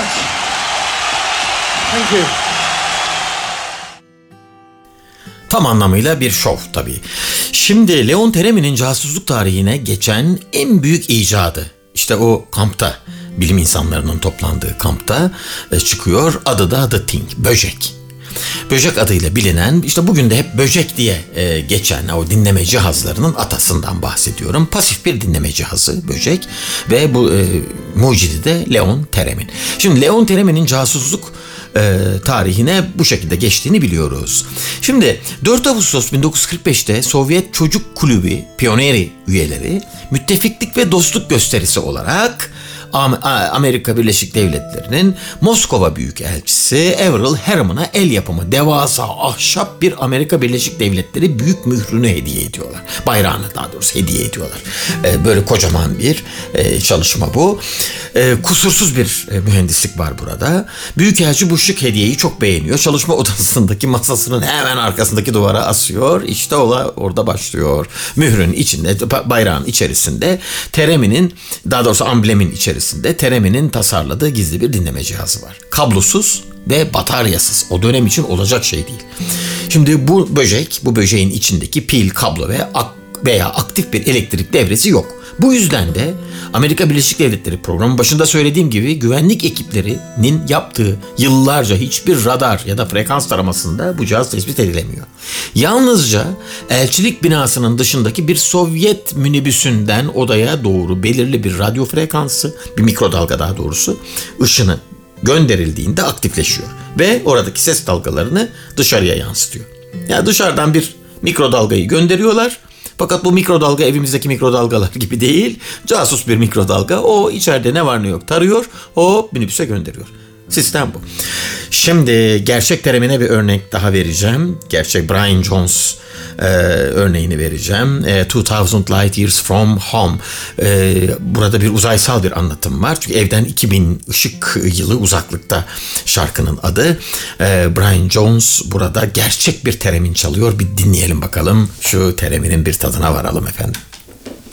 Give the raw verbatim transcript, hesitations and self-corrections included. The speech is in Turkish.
Thank you. Tam anlamıyla bir şov tabii. Şimdi Leon Teremi'nin casusluk tarihine geçen en büyük icadı, işte o kampta, bilim insanlarının toplandığı kampta çıkıyor. Adı da The Thing, böcek. Böcek adıyla bilinen, işte bugün de hep böcek diye e, geçen o dinleme cihazlarının atasından bahsediyorum. Pasif bir dinleme cihazı böcek ve bu e, mucidi de Leon Theremin. Şimdi Leon Theremin'in casusluk e, tarihine bu şekilde geçtiğini biliyoruz. Şimdi dört Ağustos bin dokuz yüz kırk beşte Sovyet Çocuk Kulübü Pioneri üyeleri müttefiklik ve dostluk gösterisi olarak Amerika Birleşik Devletleri'nin Moskova Büyükelçisi Averell Harriman'a el yapımı devasa ahşap bir Amerika Birleşik Devletleri büyük mührünü hediye ediyorlar. Bayrağını daha doğrusu hediye ediyorlar. Ee, böyle kocaman bir e, çalışma bu. E, kusursuz bir e, mühendislik var burada. Büyükelçi bu şık hediyeyi çok beğeniyor. Çalışma odasındaki masasının hemen arkasındaki duvara asıyor. İşte ola orada başlıyor. Mührün içinde, bayrağın içerisinde Teremi'nin, daha doğrusu amblemin içerisinde Teremi'nin tasarladığı gizli bir dinleme cihazı var. Kablosuz ve bataryasız. O dönem için olacak şey değil. Şimdi bu böcek, bu böceğin içindeki pil, kablo ve ak veya aktif bir elektrik devresi yok. Bu yüzden de Amerika Birleşik Devletleri, programın başında söylediğim gibi, güvenlik ekiplerinin yaptığı yıllarca hiçbir radar ya da frekans taramasında bu cihaz tespit edilemiyor. Yalnızca elçilik binasının dışındaki bir Sovyet minibüsünden odaya doğru belirli bir radyo frekansı, bir mikrodalga daha doğrusu, ışını gönderildiğinde aktifleşiyor ve oradaki ses dalgalarını dışarıya yansıtıyor. Yani dışarıdan bir mikrodalgayı gönderiyorlar. Fakat bu mikrodalga evimizdeki mikrodalgalar gibi değil. Casus bir mikrodalga. O içeride ne var ne yok tarıyor. O minibüse gönderiyor. Sistem bu. Şimdi gerçek Teremine bir örnek daha vereceğim. Gerçek Brian Jones e, örneğini vereceğim. E, two thousand Light Years From Home. E, burada bir uzaysal bir anlatım var. Çünkü evden iki bin ışık yılı uzaklıkta şarkının adı. E, Brian Jones burada gerçek bir teremin çalıyor. Bir dinleyelim bakalım. Şu tereminin bir tadına varalım efendim.